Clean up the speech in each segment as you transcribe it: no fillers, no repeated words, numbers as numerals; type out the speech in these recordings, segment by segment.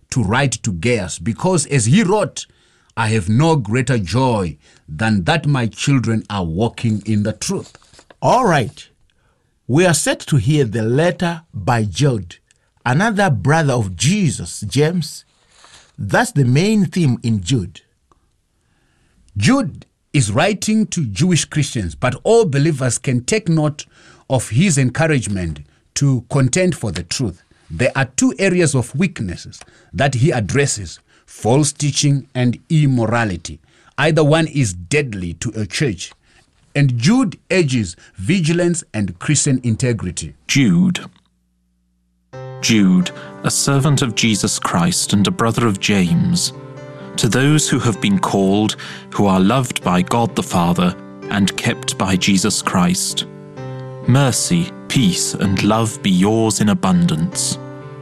to write to Gaius, because as he wrote, I have no greater joy than that my children are walking in the truth. All right. We are set to hear the letter by Jude, another brother of Jesus, James. That's the main theme in Jude. Jude is writing to Jewish Christians, but all believers can take note of his encouragement to contend for the truth. There are two areas of weaknesses that he addresses: false teaching and immorality. Either one is deadly to a church, and Jude urges vigilance and Christian integrity. Jude, a servant of Jesus Christ and a brother of James, to those who have been called, who are loved by God the Father and kept by Jesus Christ. Mercy, peace, and love be yours in abundance.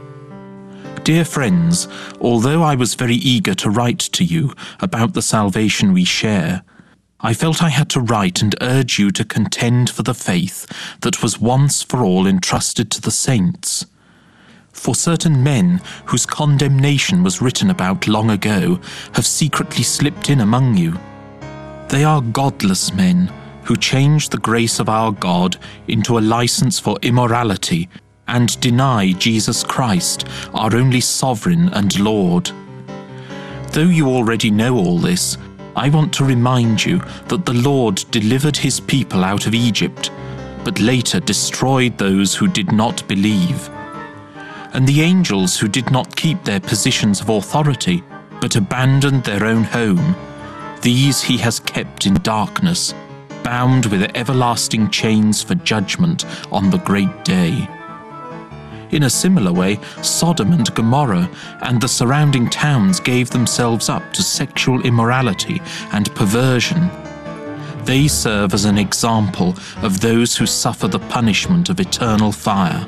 Dear friends, although I was very eager to write to you about the salvation we share, I felt I had to write and urge you to contend for the faith that was once for all entrusted to the saints. For certain men whose condemnation was written about long ago have secretly slipped in among you. They are godless men who change the grace of our God into a license for immorality and deny Jesus Christ, our only sovereign and Lord. Though you already know all this, I want to remind you that the Lord delivered his people out of Egypt, but later destroyed those who did not believe. And the angels who did not keep their positions of authority, but abandoned their own home, these he has kept in darkness, bound with everlasting chains for judgment on the great day. In a similar way, Sodom and Gomorrah and the surrounding towns gave themselves up to sexual immorality and perversion. They serve as an example of those who suffer the punishment of eternal fire.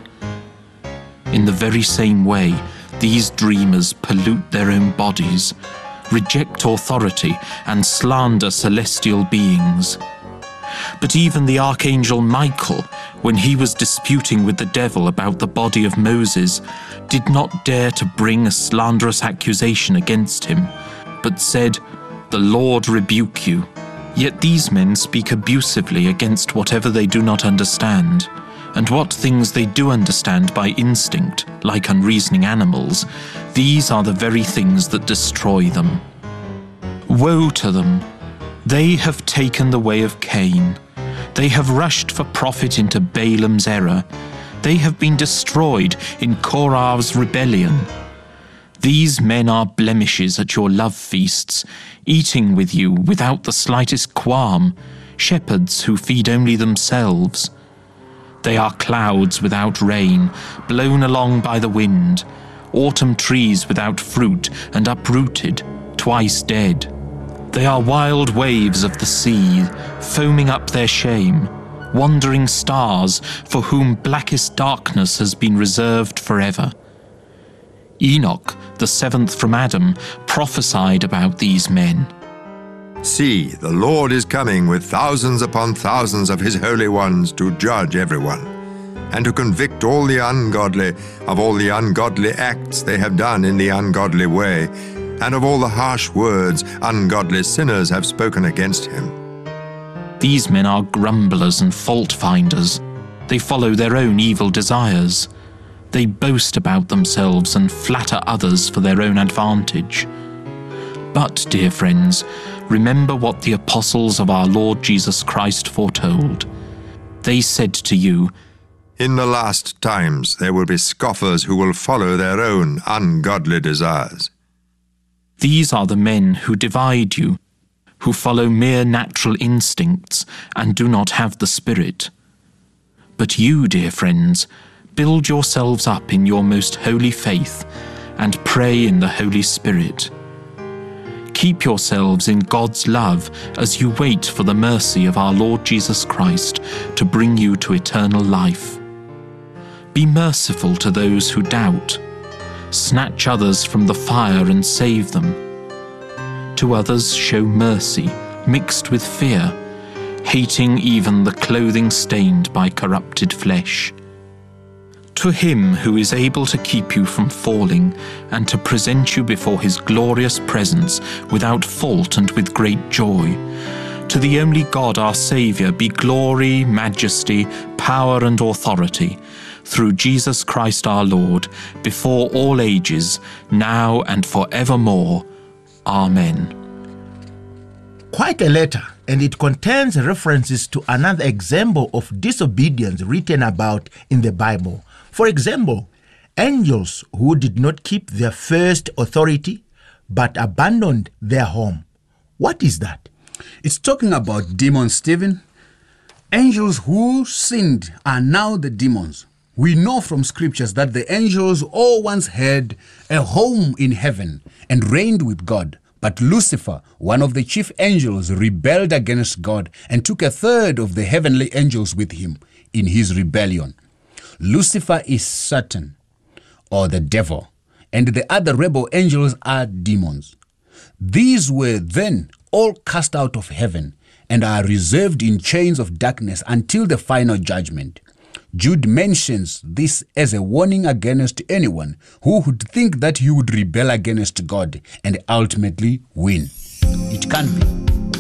In the very same way, these dreamers pollute their own bodies, reject authority, and slander celestial beings. But even the archangel Michael, when he was disputing with the devil about the body of Moses, did not dare to bring a slanderous accusation against him, but said, "The Lord rebuke you." Yet these men speak abusively against whatever they do not understand, and what things they do understand by instinct, like unreasoning animals, these are the very things that destroy them. Woe to them! They have taken the way of Cain. They have rushed for profit into Balaam's error. They have been destroyed in Korah's rebellion. These men are blemishes at your love feasts, eating with you without the slightest qualm, shepherds who feed only themselves. They are clouds without rain, blown along by the wind, autumn trees without fruit and uprooted, twice dead. They are wild waves of the sea, foaming up their shame, wandering stars for whom blackest darkness has been reserved forever. Enoch, the seventh from Adam, prophesied about these men. See, the Lord is coming with thousands upon thousands of his holy ones to judge everyone, and to convict all the ungodly of all the ungodly acts they have done in the ungodly way, and of all the harsh words ungodly sinners have spoken against him. These men are grumblers and fault-finders. They follow their own evil desires. They boast about themselves and flatter others for their own advantage. But, dear friends, remember what the apostles of our Lord Jesus Christ foretold. They said to you, "In the last times there will be scoffers who will follow their own ungodly desires." These are the men who divide you, who follow mere natural instincts and do not have the Spirit. But you, dear friends, build yourselves up in your most holy faith and pray in the Holy Spirit. Keep yourselves in God's love as you wait for the mercy of our Lord Jesus Christ to bring you to eternal life. Be merciful to those who doubt. Snatch others from the fire and save them. To others show mercy, mixed with fear, hating even the clothing stained by corrupted flesh. To him who is able to keep you from falling and to present you before his glorious presence without fault and with great joy. To the only God our Saviour be glory, majesty, power and authority, through Jesus Christ our Lord, before all ages, now and forevermore. Amen. Quite a letter, and it contains references to another example of disobedience written about in the Bible. For example, angels who did not keep their first authority but abandoned their home. What is that? It's talking about demons, Stephen. Angels who sinned are now the demons. We know from scriptures that the angels all once had a home in heaven and reigned with God. But Lucifer, one of the chief angels, rebelled against God and took a third of the heavenly angels with him in his rebellion. Lucifer is Satan, or the devil, and the other rebel angels are demons. These were then all cast out of heaven and are reserved in chains of darkness until the final judgment. Jude mentions this as a warning against anyone who would think that he would rebel against God and ultimately win. It can't be.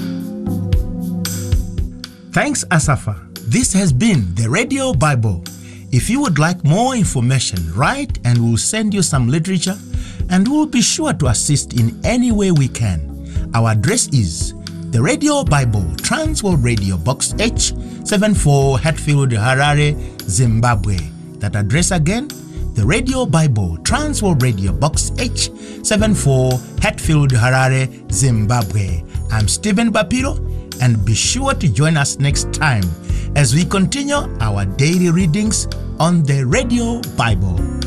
Thanks, Asafa. This has been the Radio Bible. If you would like more information, write and we'll send you some literature, and we'll be sure to assist in any way we can. Our address is the Radio Bible, Transworld Radio, Box H, 74 Hatfield, Harare, Zimbabwe. That address again, the Radio Bible, Transworld Radio, Box H, 74 Hatfield, Harare, Zimbabwe. I'm Stephen Bapiro, and be sure to join us next time as we continue our daily readings on the Radio Bible.